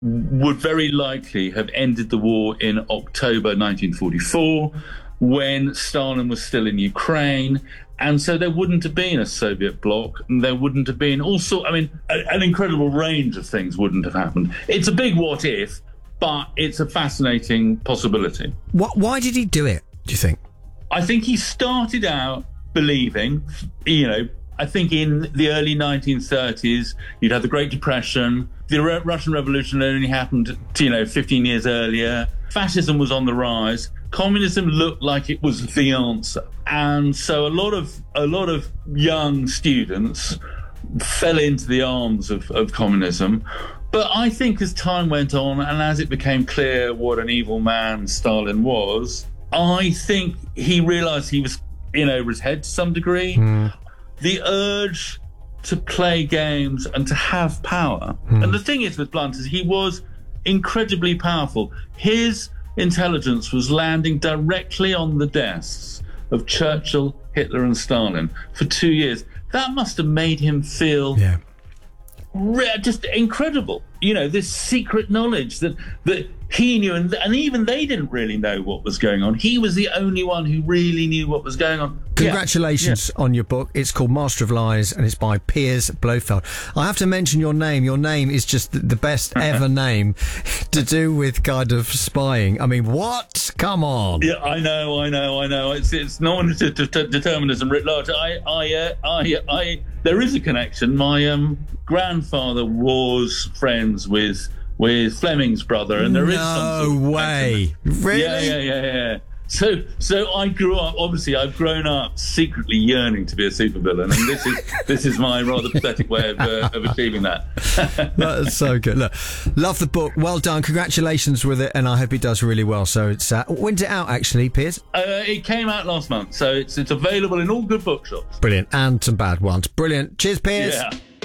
would very likely have ended the war in October 1944, when Stalin was still in Ukraine. And so there wouldn't have been a Soviet bloc, and there wouldn't have been an incredible range of things wouldn't have happened. It's a big what if, but it's a fascinating possibility. Why did he do it, do you think? I think he started out believing, I think in the early 1930s, you'd had the Great Depression. The Russian Revolution only happened, 15 years earlier. Fascism was on the rise. Communism looked like it was the answer. And so a lot of young students fell into the arms of communism. But I think as time went on and as it became clear what an evil man Stalin was, I think he realized he was in over his head to some degree. The urge to play games and to have power. And the thing is with Blunt is he was incredibly powerful. His intelligence was landing directly on the desks of Churchill, Hitler and Stalin for 2 years. That must have made him feel just incredible. This secret knowledge that he knew, and even they didn't really know what was going on. He was the only one who really knew what was going on. Congratulations on your book. It's called Master of Lies, and it's by Piers Blofeld. I have to mention your name. Your name is just the best ever name to do with kind of spying. I mean, what? Come on. Yeah, I know. It's non-determinism writ large. There is a connection. My grandfather was friends with Fleming's brother, and there is something. No way. Really? Yeah. So I grew up. Obviously, I've grown up secretly yearning to be a supervillain, and this is my rather pathetic way of achieving that. That's so good. Look, love the book. Well done. Congratulations with it, and I hope it does really well. So it's when's it out actually, Piers? It came out last month, so it's available in all good bookshops. Brilliant, and some bad ones. Brilliant. Cheers, Piers. Yeah.